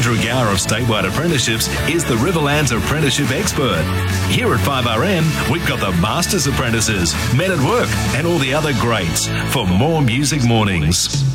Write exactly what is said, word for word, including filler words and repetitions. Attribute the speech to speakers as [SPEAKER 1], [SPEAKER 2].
[SPEAKER 1] Andrew Gower of Statewide Apprenticeships is the Riverlands apprenticeship expert. Here at five R M, we've got the Masters Apprentices, Men at Work, and all the other greats for more music mornings.